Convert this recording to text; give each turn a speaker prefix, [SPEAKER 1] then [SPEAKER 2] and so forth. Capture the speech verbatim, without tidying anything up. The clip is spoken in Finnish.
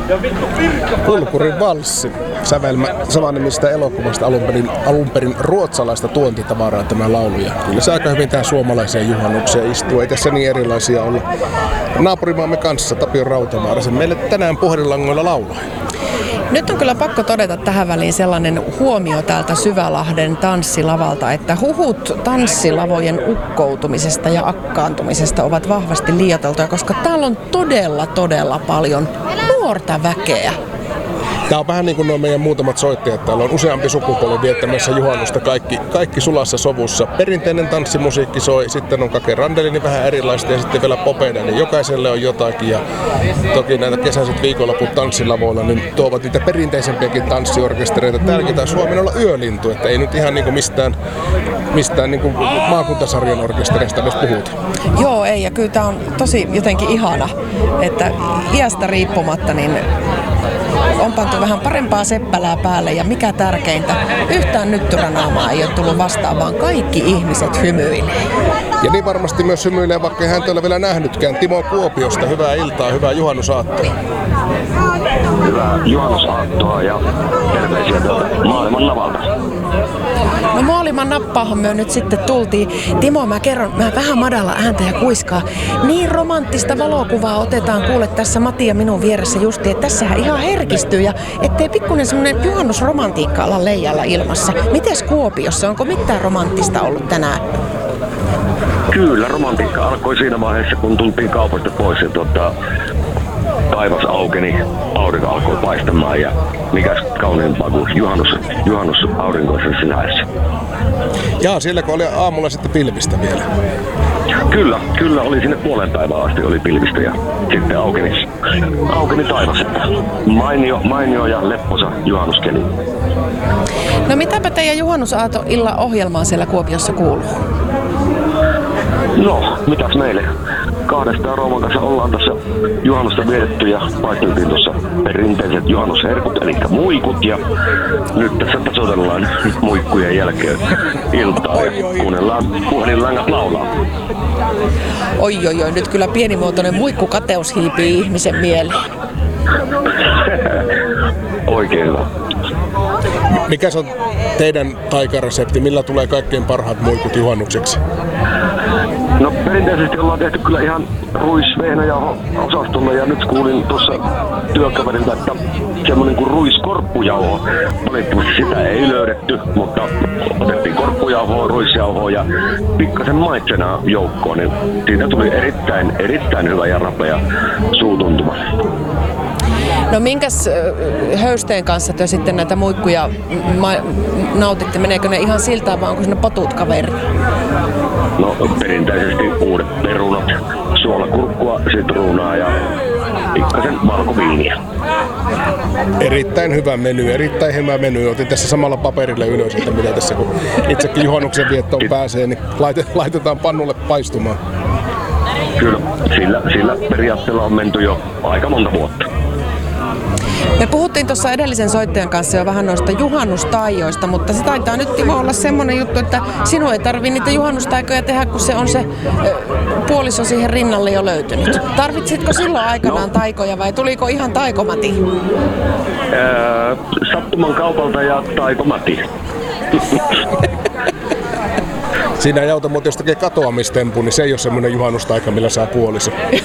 [SPEAKER 1] Kulkurin valssi. Sävelmä samanimistä elokuvasta alun perin, alun perin ruotsalaista tuontitavaraa tämä laulu. Ja kyllä se aika hyvin tähän suomalaiseen juhannukseen istuu. Ei tässä niin erilaisia olla. Naapurimaamme kanssa Tapio Rautavaarasen meille tänään puhelinlangoilla laulaa.
[SPEAKER 2] Nyt on kyllä pakko todeta tähän väliin sellainen huomio täältä Syvälahden tanssilavalta, että huhut tanssilavojen ukkoutumisesta ja akkaantumisesta ovat vahvasti liioiteltuja, koska täällä on todella, todella paljon nuorta väkeä.
[SPEAKER 1] Tämä on vähän niin kuin nuo meidän muutamat soittajat. Täällä on useampi sukupolvi viettämässä juhannusta, kaikki, kaikki sulassa sovussa. Perinteinen tanssimusiikki soi, sitten on kake randelini vähän erilaista ja sitten vielä popeida, niin jokaiselle on jotakin. Ja toki näitä kesäiset viikonloput tanssilavoilla niin tuovat niitä perinteisempiäkin tanssiorkestereita. Täälläkin taas Suomen olla yölintu, että ei nyt ihan niin kuin mistään, mistään niin kuin maakuntasarjan orkestereista edes puhuta.
[SPEAKER 2] Joo, ei, ja kyllä tämä on tosi jotenkin ihana, että iästä riippumatta niin on pantu vähän parempaa seppälää päälle ja mikä tärkeintä, yhtään nyttyränaamaa ei ole tullut vastaan, vaan kaikki ihmiset hymyilee.
[SPEAKER 1] Ja niin varmasti myös hymyilee, vaikka ei häntä ole vielä nähnytkään. Timo Kuopiosta, hyvää iltaa, hyvää juhannusaattoa.
[SPEAKER 3] Hyvää juhannusaattoa ja terveisiä tuolta maailman navalta.
[SPEAKER 2] No maailman nappaahan me nyt sitten tultiin. Timo, mä kerron, mä vähän madalla ääntä ja kuiskaa. Niin romanttista valokuvaa otetaan kuule tässä Matti ja minun vieressä justi, että tässähän ihan herkistyy ja ettei pikkuinen semmonen juhannusromantiikka olla leijalla ilmassa. Mites Kuopiossa, onko mitään romanttista ollut tänään?
[SPEAKER 3] Kyllä, romantiikka alkoi siinä vaiheessa, kun tultiin kaupasta pois ja tuota, taivas aukeni, aurinko alkoi paistamaan ja mikäs kauniimpaa kuin juhannus, juhannus aurinkoisessa näessä.
[SPEAKER 1] Jaa, siellä kun oli aamulla sitten pilvistä vielä.
[SPEAKER 3] Kyllä, kyllä oli sinne puolen päivään asti oli pilvistä ja sitten aukeni, aukeni taivas. Mainio, mainio ja lepposa juhannuskeli.
[SPEAKER 2] No mitäpä teidän juhannusaato-illan ohjelmaan siellä Kuopiossa kuuluu?
[SPEAKER 3] No, mitäs meille? Kahdesta Rooman kanssa ollaan tässä juhannusta vietetty ja paisteltiin tuossa perinteiset juhannusherkut, eli muikut. Ja nyt tässä tasoitellaan muikkujen jälkeen iltaa ja kuunnellaan puhelinlangat laulaa.
[SPEAKER 2] Oi, oi, oi, nyt kyllä pienimuotoinen muikkukateus hiipii ihmisen mieleen.
[SPEAKER 3] Oikein hyvä.
[SPEAKER 1] Mikä on teidän taikaresepti? Millä tulee kaikkein parhaat muikut juhannukseksi?
[SPEAKER 3] No perinteisesti ollaan tehty kyllä ihan ruisvehnäjauho-osastolla ja nyt kuulin tuossa työkaverilta, että semmoinen kuin ruiskorppujauho. Valitettavasti sitä ei löydetty, mutta otettiin korppujauhoa, ruisjauhoa ja pikkasen maitsena joukkoon, niin siitä tuli erittäin, erittäin hyvä ja rapea suutuntuma.
[SPEAKER 2] No minkäs höysteen kanssa te sitten näitä muikkuja ma- nautitte? Meneekö ne ihan siltä vai onko ne potut kaveri?
[SPEAKER 3] No perinteisesti uudet perunat, suolakurkkua, sitruunaa ja pikkasen valkoviiniä.
[SPEAKER 1] Erittäin hyvä meny, erittäin hyvä meny. Otin tässä samalla paperille ylös, että mitä tässä kun itsekin juhannuksen viettoon pääsee, niin laitetaan pannulle paistumaan.
[SPEAKER 3] Kyllä, sillä, sillä periaatteella on menty jo aika monta vuotta.
[SPEAKER 2] Me puhuttiin tuossa edellisen soittajan kanssa jo vähän noista juhannustaijoista, mutta se taitaa nyt Timo olla semmoinen juttu, että sinun ei tarvitse niitä juhannustaikoja tehdä, kun se on se ö, puoliso siihen rinnalle jo löytynyt. Tarvitsitko silloin aikanaan no. taikoja vai tuliko ihan taikomati?
[SPEAKER 3] Öö, sattuman kaupalta ja taikomati.
[SPEAKER 1] Siinä ei auta, mutta jos tekee katoamistempun, niin se ei ole semmoinen juhannustaika, millä saa puoliso.